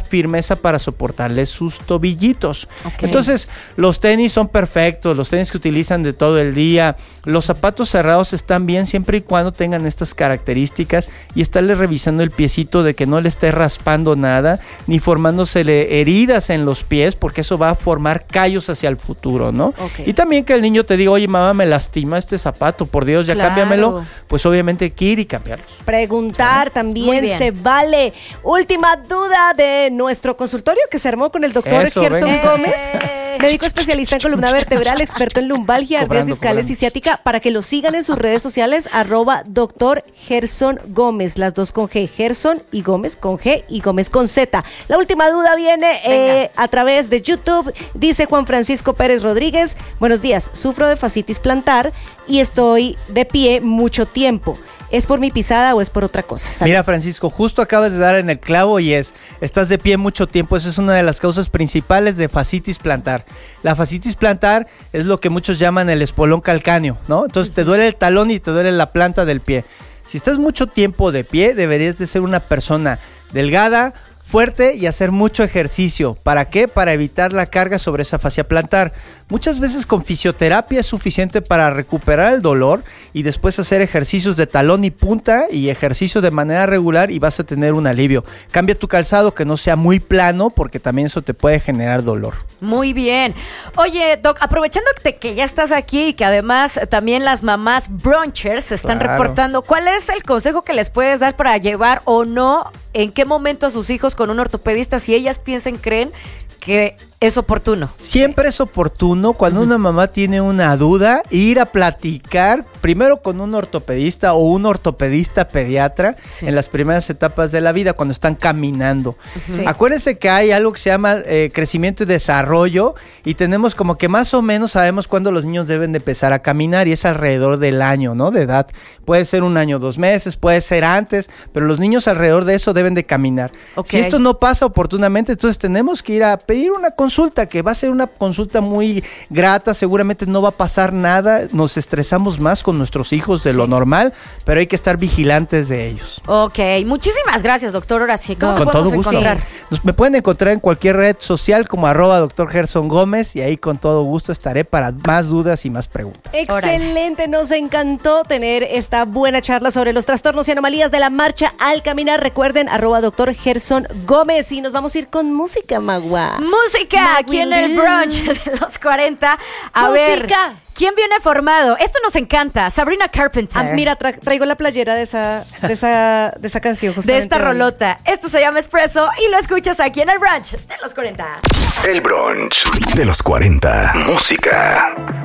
firmeza para soportarle sus tobillitos. Okay. Entonces, los tenis son perfectos, los tenis que utilizan de todo el día, los zapatos cerrados están bien siempre y cuando tengan estas características y estarle revisando el piecito de que no le esté raspando nada, ni formándosele heridas en los pies, porque eso va a formar callos hacia el futuro, ¿no? Okay. Y también que el niño te diga, oye, mamá, me lastima este zapato, por Dios, ya cámbiamelo, pues obviamente hay que ir y cambiarlos. Preguntar también se vale. Última duda de nuestro consultorio que se armó con el doctor Gerson Gómez, médico especialista en columna vertebral, experto en lumbalgia, hernias discales y ciática, para que lo sigan en sus redes sociales, @Dr. Gerson Gómez, las dos con G, Gerson y Gómez con G y Gómez con Z. La última duda viene a través de YouTube, dice Juan Francisco Pérez Rodríguez, buenos días, sufro de fascitis plantar y estoy de pie mucho tiempo. ¿Es por mi pisada o es por otra cosa? Saludos. Mira, Francisco, justo acabas de dar en el clavo y estás de pie mucho tiempo. Esa es una de las causas principales de fascitis plantar. La fascitis plantar es lo que muchos llaman el espolón calcáneo, ¿no? Entonces te duele el talón y te duele la planta del pie. Si estás mucho tiempo de pie, deberías de ser una persona delgada, fuerte y hacer mucho ejercicio. ¿Para qué? Para evitar la carga sobre esa fascia plantar. Muchas veces con fisioterapia es suficiente para recuperar el dolor y después hacer ejercicios de talón y punta y ejercicio de manera regular y vas a tener un alivio. Cambia tu calzado que no sea muy plano porque también eso te puede generar dolor. Muy bien. Oye, Doc, aprovechando que ya estás aquí y que además también las mamás brunchers se están reportando, ¿cuál es el consejo que les puedes dar para llevar o no, en qué momento a sus hijos con un ortopedista si ellas creen que es oportuno? Siempre es oportuno cuando una mamá tiene una duda ir a platicar primero con un ortopedista o un ortopedista pediatra en las primeras etapas de la vida cuando están caminando. Acuérdense que hay algo que se llama crecimiento y desarrollo y tenemos como que más o menos sabemos cuándo los niños deben de empezar a caminar y es alrededor del año, ¿no? De edad. Puede ser 1 año, 2 meses, puede ser antes, pero los niños alrededor de eso deben de caminar. Si esto no pasa oportunamente, entonces tenemos que ir a pedir una consulta, que va a ser una consulta muy grata, seguramente no va a pasar nada, nos estresamos más con nuestros hijos de lo normal, pero hay que estar vigilantes de ellos. Ok, muchísimas gracias, doctor. Ahora sí, ¿cómo con todo gusto. encontrar? Me pueden encontrar en cualquier red social como @Dr. Gerson Gómez y ahí con todo gusto estaré para más dudas y más preguntas. Excelente, nos encantó tener esta buena charla sobre los trastornos y anomalías de la marcha al caminar. Recuerden, @Dr. Gerson Gómez y nos vamos a ir con música, Magua. Música, aquí en el brunch de los 40. A ver, ¿quién viene formado? Esto nos encanta, Sabrina Carpenter. Mira, traigo la playera de esa canción. De esta rolota. Esto se llama Espresso y lo escuchas aquí en el brunch de los 40. El brunch de los 40. Música.